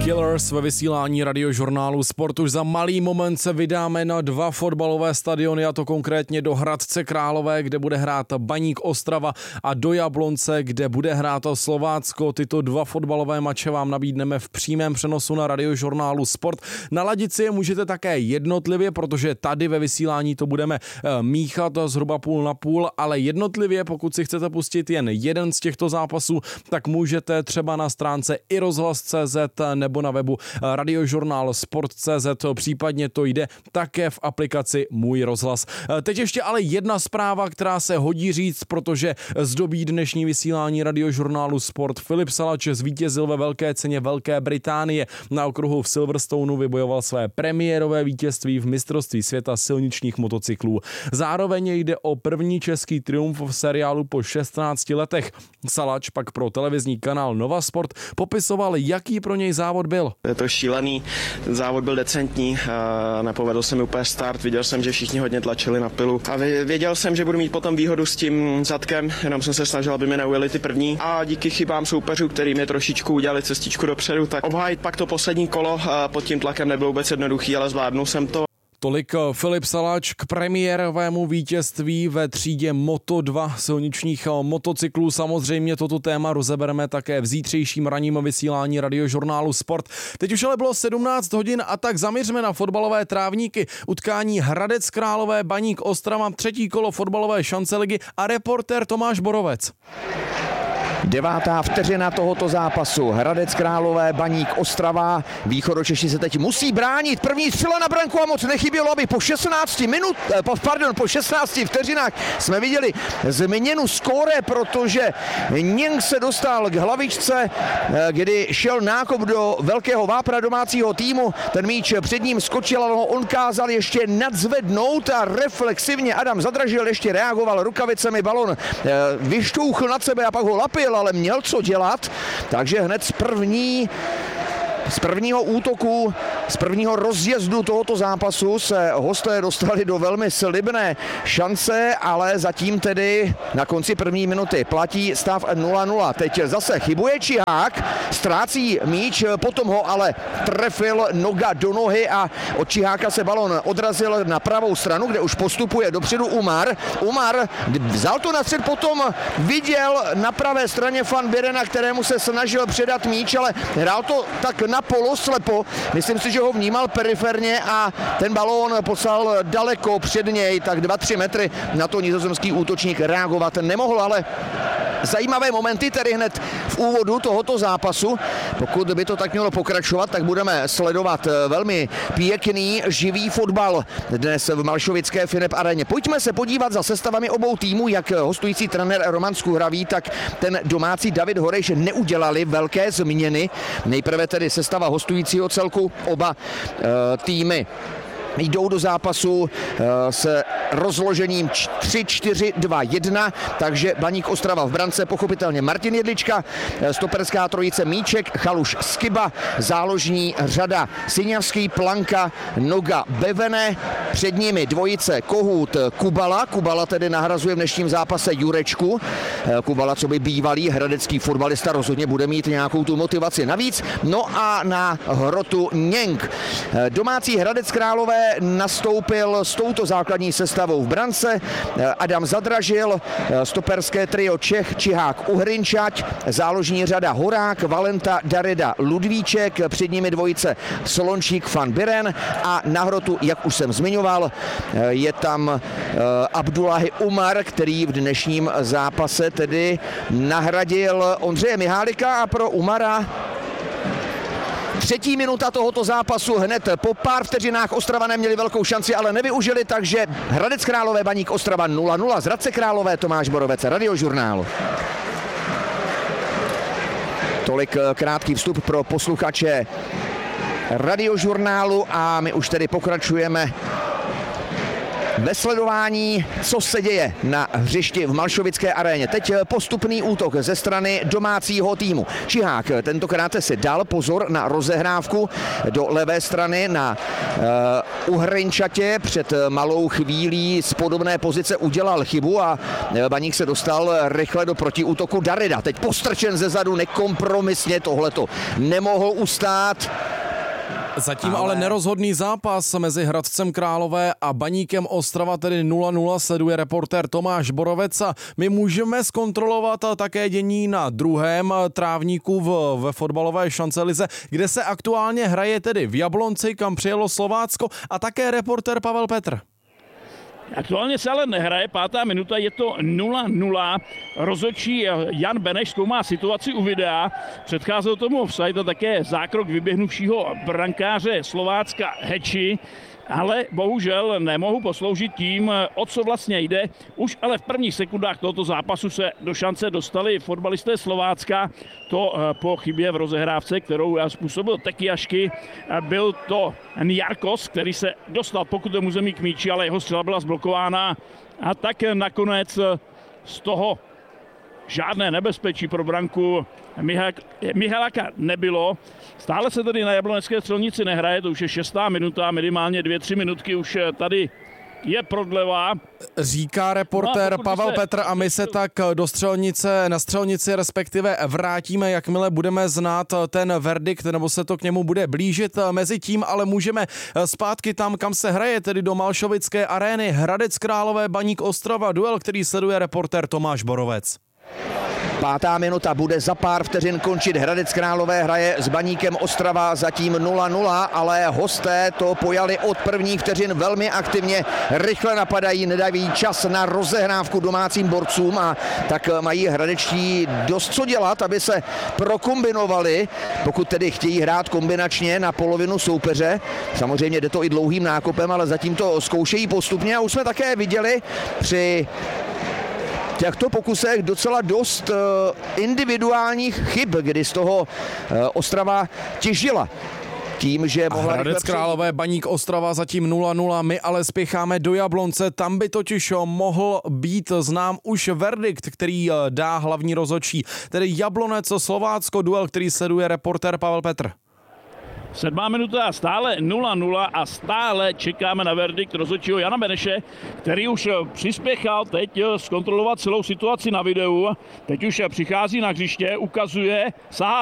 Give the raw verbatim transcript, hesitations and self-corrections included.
Killers ve vysílání Radiožurnálu Sport. Už za malý moment se vydáme na dva fotbalové stadiony, a to konkrétně do Hradce Králové, kde bude hrát Baník Ostrava, a do Jablonce, kde bude hrát Slovácko. Tyto dva fotbalové mače vám nabídneme v přímém přenosu na Radiožurnálu Sport. Naladit si je můžete také jednotlivě, protože tady ve vysílání to budeme míchat zhruba půl na půl, ale jednotlivě, pokud si chcete pustit jen jeden z těchto zápasů, tak můžete třeba na stránce i rozhlas tečka cé zet nebo na webu radiožurnál sport tečka cé zet, případně to jde také v aplikaci Můj rozhlas. Teď ještě ale jedna zpráva, která se hodí říct, protože zdobí dnešní vysílání Radiožurnálu Sport. Filip Salač zvítězil ve velké ceně Velké Británie. Na okruhu v Silverstoneu vybojoval své premiérové vítězství v mistrovství světa silničních motocyklů. Zároveň jde o první český triumf v seriálu po šestnácti letech. Salač pak pro televizní kanál Nova Sport popisoval, jaký pro něj závod byl. Je to šílený, závod byl decentní, nepovedl se mi úplně start, viděl jsem, že všichni hodně tlačili na pilu a věděl jsem, že budu mít potom výhodu s tím zadkem, jenom jsem se snažil, aby mi neujeli ty první, a díky chybám soupeřů, který mi trošičku udělali cestičku dopředu, tak obhájit pak to poslední kolo pod tím tlakem nebylo vůbec jednoduchý, ale zvládnul jsem to. Tolik Filip Salač k premiérovému vítězství ve třídě Moto dva silničních motocyklů. Samozřejmě toto téma rozebereme také v zítřejším ranním vysílání Radiožurnálu Sport. Teď už ale bylo sedmnáct hodin, a tak zaměřme na fotbalové trávníky. Utkání Hradec Králové, Baník Ostrava, třetí kolo fotbalové šance ligy a reportér Tomáš Borovec. Devátá vteřina tohoto zápasu. Hradec Králové, Baník Ostrava. Východočeši se teď musí bránit. První střela na branku a moc nechybělo, aby po šestnácti minut, pardon, po šestnácti vteřinách jsme viděli změnu skóre, protože Něng se dostal k hlavičce, kdy šel nákop do velkého vápra domácího týmu. Ten míč před ním skočil, ale on kázal ještě nadzvednout a reflexivně Adam Zadražil ještě reagoval rukavicemi, balon vyštouchl nad sebe a pak ho lapil, ale měl co dělat, takže hned z první Z prvního útoku, z prvního rozjezdu tohoto zápasu se hosté dostali do velmi slibné šance, ale zatím tedy na konci první minuty platí stav nula nula. Teď zase chybuje Čihák, ztrácí míč, potom ho ale trefil noga do nohy a od Čiháka se balon odrazil na pravou stranu, kde už postupuje dopředu Umar. Umar vzal to na střed, potom viděl na pravé straně Van Birena, kterému se snažil předat míč, ale hrál to tak na na poloslepo. Myslím si, že ho vnímal periferně a ten balón poslal daleko před něj, tak dva tři metry na to nizozemský útočník reagovat nemohl, ale zajímavé momenty tedy hned v úvodu tohoto zápasu. Pokud by to tak mělo pokračovat, tak budeme sledovat velmi pěkný, živý fotbal dnes v Malšovické Finep aréně. Pojďme se podívat za sestavami obou týmů, jak hostující trenér Roman Skuhravý, tak ten domácí David Horejš neudělali velké změny. Nejprve tedy sestava hostujícího celku, oba e, týmy jdou do zápasu s rozložením tři čtyři dva jedna, takže Baník Ostrava v brance pochopitelně Martin Jedlička, stoperská trojice Míček, Chaluš, Skiba, záložní řada Syňavský, Planka, Noga, Bevene, před nimi dvojice Kohut, Kubala, Kubala tedy nahrazuje v dnešním zápase Jurečku, Kubala, co by bývalý hradecký fotbalista, rozhodně bude mít nějakou tu motivaci navíc, no a na hrotu Něng. Domácí Hradec Králové nastoupil s touto základní sestavou v brance Adam Zadražil, stoperské trio Čech, Čihák, Uhrinčať, záložní řada Horák, Valenta, Darida, Ludvíček, před nimi dvojice Solončík, Van Biren a na hrotu, jak už jsem zmiňoval, je tam Abdullahi Umar, který v dnešním zápase tedy nahradil Ondřeje Mihálika a pro Umara třetí minuta tohoto zápasu, hned po pár vteřinách Ostravané měli velkou šanci, ale nevyužili, takže Hradec Králové, Baník Ostrava nula nula. Z Hradce Králové Tomáš Borovec, Radiožurnál. Tolik krátký vstup pro posluchače Radiožurnálu a my už tedy pokračujeme ve sledování, co se děje na hřišti v Malšovické aréně. Teď postupný útok ze strany domácího týmu. Čihák tentokrát si dal pozor na rozehrávku do levé strany na uh, Uhrinčatě. Před malou chvílí z podobné pozice udělal chybu a Baník se dostal rychle do protiútoku Darida. Teď postrčen ze zadu nekompromisně, tohleto nemohl ustát. Zatím ale... ale nerozhodný zápas mezi Hradcem Králové a Baníkem Ostrava, tedy nula nula, sleduje reportér Tomáš Borovec a my můžeme zkontrolovat také dění na druhém trávníku v, ve fotbalové šancelize, kde se aktuálně hraje tedy v Jablonci, kam přijelo Slovácko, a také reportér Pavel Petr. Aktuálně se ale nehraje, pátá minuta, je to nula nula. Rozhodčí Jan Beneš zkoumá situaci u videa. Předcházel tomu offside a také zákrok vyběhnuvšího brankáře Slovácka Heči. Ale bohužel nemohu posloužit tím, o co vlastně jde. Už ale v prvních sekundách tohoto zápasu se do šance dostali fotbalisté Slovácka. To po chybě v rozehrávce, kterou způsobil Tekiašky. Byl to Njarkos, který se dostal pokutem území k míči, ale jeho střela byla zblokována. A tak nakonec z toho žádné nebezpečí pro branku Mihalaka nebylo. Stále se tedy na Jablonecké střelnici nehraje, to už je šestá minuta, minimálně dvě, tři minutky už tady je prodleva. Říká reportér no Pavel se... Petr a my se tak do střelnice, na střelnici respektive vrátíme, jakmile budeme znát ten verdikt, nebo se to k němu bude blížit. Mezitím ale můžeme zpátky tam, kam se hraje, tedy do Malšovické arény. Hradec Králové, Baník Ostrava, duel, který sleduje reportér Tomáš Borovec. Pátá minuta, bude za pár vteřin končit. Hradec Králové hraje s Baníkem Ostrava zatím nula nula, ale hosté to pojali od prvních vteřin velmi aktivně. Rychle napadají, nedají čas na rozehrávku domácím borcům a tak mají hradečtí dost co dělat, aby se prokombinovali, pokud tedy chtějí hrát kombinačně na polovinu soupeře. Samozřejmě jde to i dlouhým nákopem, ale zatím to zkoušejí postupně a už jsme také viděli při těchto pokusech docela dost individuálních chyb, kdy z toho Ostrava těžila. Tím, že mohla Hradec Králové, Baník Ostrava zatím nula nula, my ale spěcháme do Jablonce, tam by totiž mohl být znám už verdikt, který dá hlavní rozhodčí, tedy Jablonec Slovácko, duel, který sleduje reportér Pavel Petr. Sedmá minuta, stále nula nula a stále čekáme na verdikt rozhodčího Jana Beneše, který už přispěchal teď zkontrolovat celou situaci na videu. Teď už přichází na hřiště, ukazuje, sahá